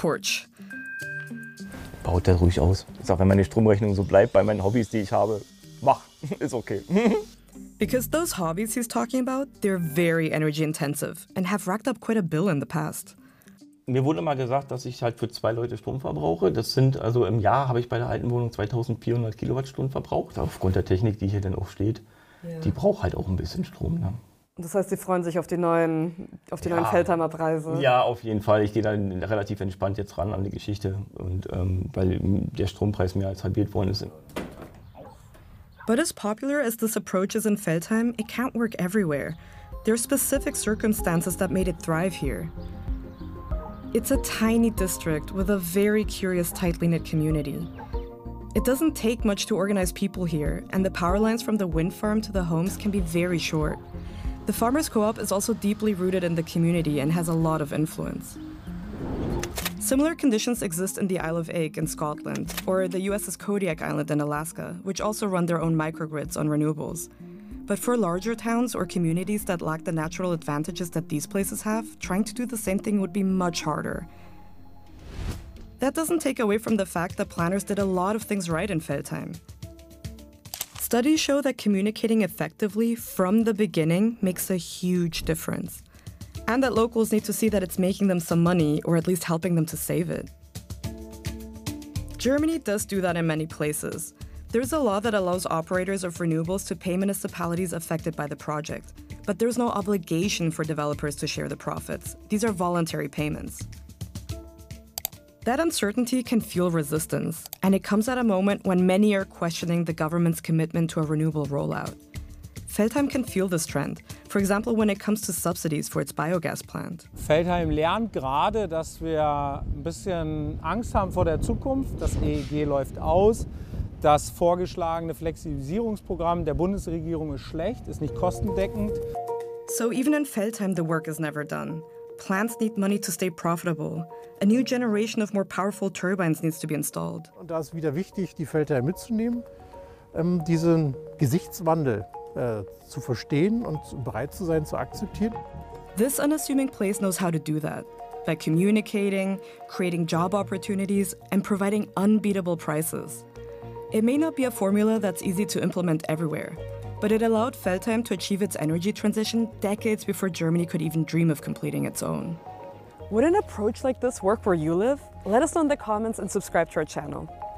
porch. Baut das ruhig aus. Ich sag, wenn meine Stromrechnung so bleibt bei meinen Hobbys, die ich habe, mach, ist okay. Because those hobbies he's talking about, they're very energy intensive and have racked up quite a bill in the past. Mir wurde mal gesagt, dass ich halt für 2 Leute Strom verbrauche. Das sind, also im Jahr habe ich bei der alten Wohnung 2400 Kilowattstunden verbraucht. Aufgrund der Technik, die hier dann auch steht, die braucht halt auch ein bisschen Strom. Ne? Das heißt, Sie freuen sich auf die neuen Feldheimer Preise? Ja, auf jeden Fall. Ich gehe da relativ entspannt jetzt ran an die Geschichte, und weil der Strompreis mehr als halbiert worden ist. But as popular as this approach is in Veltheim, it can't work everywhere. There are specific circumstances that made it thrive here. It's a tiny district with a very curious, tightly knit community. It doesn't take much to organize people here, and the power lines from the wind farm to the homes can be very short. The Farmers Co-op is also deeply rooted in the community and has a lot of influence. Similar conditions exist in the Isle of Egg in Scotland, or the USS Kodiak Island in Alaska, which also run their own microgrids on renewables. But for larger towns or communities that lack the natural advantages that these places have, trying to do the same thing would be much harder. That doesn't take away from the fact that planners did a lot of things right in Veltheim. Studies show that communicating effectively from the beginning makes a huge difference, and that locals need to see that it's making them some money, or at least helping them to save it. Germany does do that in many places. There's a law that allows operators of renewables to pay municipalities affected by the project, but there's no obligation for developers to share the profits. These are voluntary payments. That uncertainty can fuel resistance, and it comes at a moment when many are questioning the government's commitment to a renewable rollout. Veltheim can feel this trend, for example when it comes to subsidies for its biogas plant. Veltheim lernt gerade, dass wir ein bisschen Angst haben vor der Zukunft. Das EEG läuft aus. Das vorgeschlagene Flexibilisierungsprogramm der Bundesregierung ist schlecht, ist nicht kostendeckend. So even in Veltheim, the work is never done. Plants need money to stay profitable. A new generation of more powerful turbines needs to be installed. Und da ist wieder wichtig, die Veltheim mitzunehmen, diesen Gesichtswandel zu verstehen und bereit zu sein, zu akzeptieren. This unassuming place knows how to do that by communicating, creating job opportunities, and providing unbeatable prices. It may not be a formula that's easy to implement everywhere, but it allowed Veltheim to achieve its energy transition decades before Germany could even dream of completing its own. Would an approach like this work where you live? Let us know in the comments and subscribe to our channel.